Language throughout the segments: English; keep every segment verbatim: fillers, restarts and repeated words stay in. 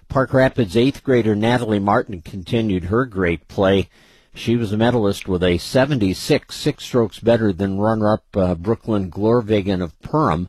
Park Rapids eighth grader Natalie Martin continued her great play. She was a medalist with a seventy-six, six strokes better than runner-up uh, Brooklyn Glorvigen of Perham.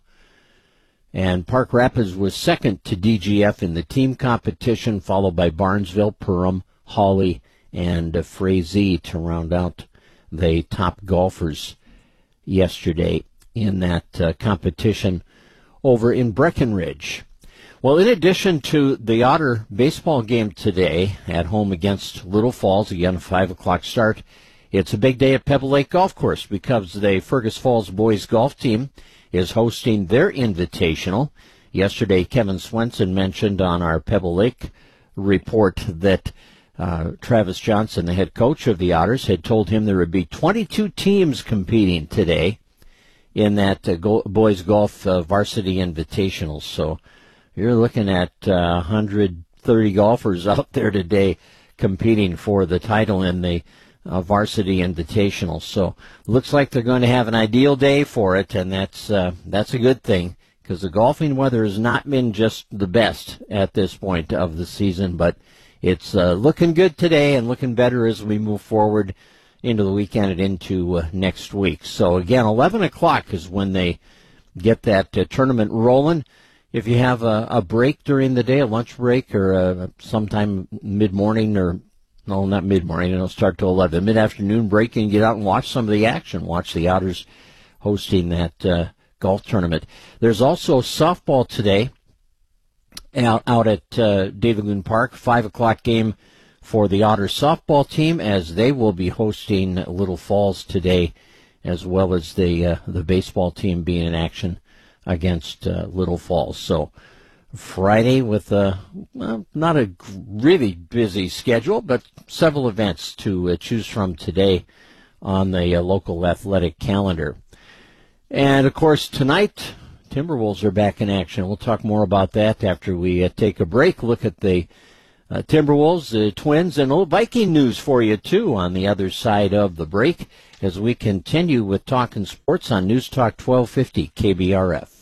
And Park Rapids was second to D G F in the team competition, followed by Barnesville, Perham, Hawley, and uh, Frazee to round out the top golfers yesterday in that uh, competition over in Breckenridge. Well, in addition to the Otter baseball game today at home against Little Falls, again a five o'clock start, it's a big day at Pebble Lake Golf Course because the Fergus Falls boys golf team is hosting their invitational. Yesterday, Kevin Swenson mentioned on our Pebble Lake report that uh, Travis Johnson, the head coach of the Otters, had told him there would be twenty-two teams competing today in that uh, go- boys golf uh, varsity invitational. So you're looking at uh, one hundred thirty golfers out there today competing for the title in the uh, varsity invitational. So looks like they're going to have an ideal day for it, and that's uh, that's a good thing because the golfing weather has not been just the best at this point of the season, but it's uh, looking good today and looking better as we move forward into the weekend and into uh, next week. So again, eleven o'clock is when they get that uh, tournament rolling. If you have a, a break during the day, a lunch break, or uh, sometime mid-morning, or no, not mid-morning, it'll start till eleven, mid-afternoon break, and get out and watch some of the action. Watch the Otters hosting that uh, golf tournament. There's also softball today out, out at uh, David Loon Park, five o'clock game for the Otters softball team, as they will be hosting Little Falls today, as well as the uh, the baseball team being in action against uh, Little Falls. So Friday with a, well, not a really busy schedule, but several events to uh, choose from today on the uh, local athletic calendar. And, of course, tonight, Timberwolves are back in action. We'll talk more about that after we uh, take a break. Look at the uh, Timberwolves, the Twins, and a little Viking news for you, too, on the other side of the break as we continue with Talkin' Sports on News Talk twelve fifty K B R F.